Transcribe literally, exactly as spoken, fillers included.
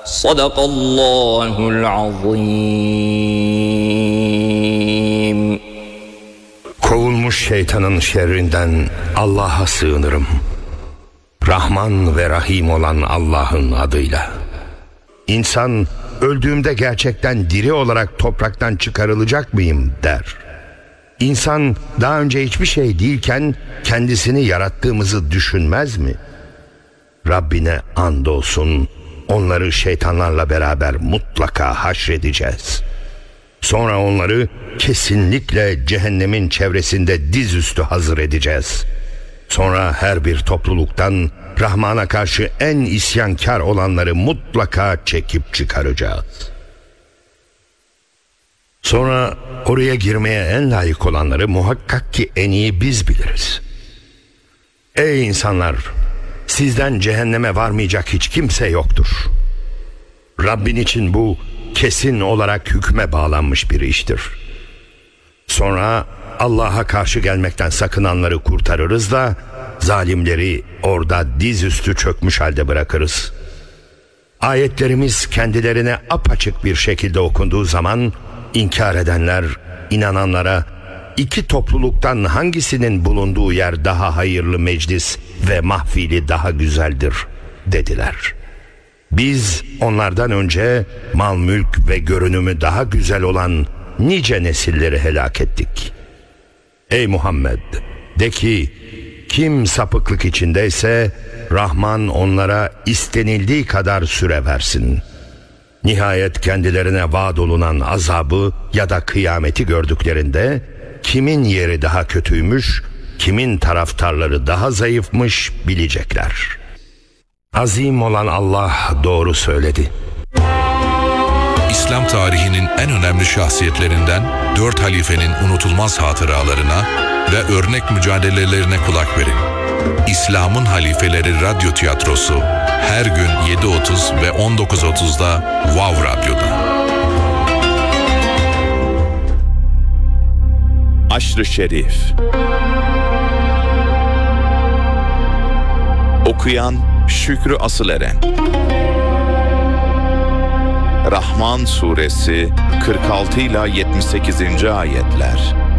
Sadakallahul azim. Kovulmuş şeytanın şerrinden Allah'a sığınırım. Rahman ve Rahim olan Allah'ın adıyla. İnsan öldüğümde gerçekten diri olarak topraktan çıkarılacak mıyım der. İnsan daha önce hiçbir şey değilken kendisini yarattığımızı düşünmez mi? Rabbine andolsun onları şeytanlarla beraber mutlaka haşredeceğiz. Sonra onları kesinlikle cehennemin çevresinde dizüstü hazır edeceğiz. Sonra her bir topluluktan Rahman'a karşı en isyankar olanları mutlaka çekip çıkaracağız. Sonra oraya girmeye en layık olanları muhakkak ki en iyi biz biliriz. Ey insanlar! Sizden cehenneme varmayacak hiç kimse yoktur. Rabbin için bu kesin olarak hükme bağlanmış bir iştir. Sonra Allah'a karşı gelmekten sakınanları kurtarırız da zalimleri orada dizüstü çökmüş halde bırakırız. Ayetlerimiz kendilerine apaçık bir şekilde okunduğu zaman inkar edenler inananlara iki topluluktan hangisinin bulunduğu yer daha hayırlı meclis ve mahfili daha güzeldir dediler. Biz onlardan önce mal mülk ve görünümü daha güzel olan nice nesilleri helak ettik. Ey Muhammed, de ki kim sapıklık içindeyse Rahman onlara istenildiği kadar süre versin. Nihayet kendilerine vaad olunan azabı ya da kıyameti gördüklerinde kimin yeri daha kötüymüş, kimin taraftarları daha zayıfmış bilecekler. Azim olan Allah doğru söyledi. İslam tarihinin en önemli şahsiyetlerinden dört halifenin unutulmaz hatıralarına ve örnek mücadelelerine kulak verin. İslam'ın Halifeleri Radyo Tiyatrosu her gün yedi otuz ve on dokuz otuzda Wow Radyo'da. Aşr-ı Şerif. Okuyan Şükrü Asıleren. Rahman Suresi kırk altı ila yetmiş sekizinci ayetler.